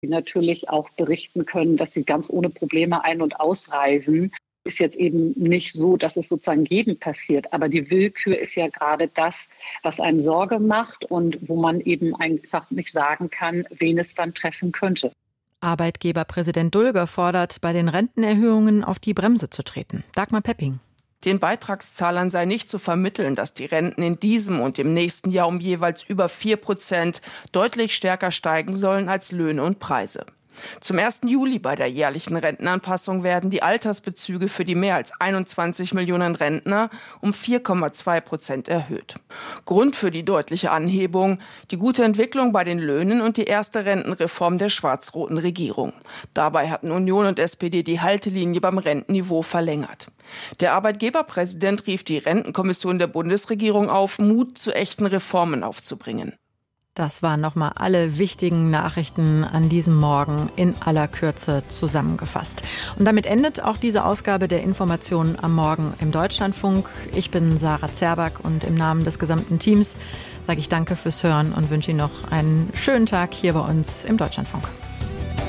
die natürlich auch berichten können, dass sie ganz ohne Probleme ein- und ausreisen. Ist jetzt eben nicht so, dass es sozusagen jedem passiert. Aber die Willkür ist ja gerade das, was einem Sorge macht und wo man eben einfach nicht sagen kann, wen es dann treffen könnte. Arbeitgeberpräsident Dulger fordert, bei den Rentenerhöhungen auf die Bremse zu treten. Dagmar Pepping. Den Beitragszahlern sei nicht zu vermitteln, dass die Renten in diesem und im nächsten Jahr um jeweils über 4% deutlich stärker steigen sollen als Löhne und Preise. Zum 1. Juli bei der jährlichen Rentenanpassung werden die Altersbezüge für die mehr als 21 Millionen Rentner um 4,2% erhöht. Grund für die deutliche Anhebung: die gute Entwicklung bei den Löhnen und die erste Rentenreform der schwarz-roten Regierung. Dabei hatten Union und SPD die Haltelinie beim Rentenniveau verlängert. Der Arbeitgeberpräsident rief die Rentenkommission der Bundesregierung auf, Mut zu echten Reformen aufzubringen. Das waren nochmal alle wichtigen Nachrichten an diesem Morgen in aller Kürze zusammengefasst. Und damit endet auch diese Ausgabe der Informationen am Morgen im Deutschlandfunk. Ich bin Sarah Zerback und im Namen des gesamten Teams sage ich danke fürs Hören und wünsche Ihnen noch einen schönen Tag hier bei uns im Deutschlandfunk.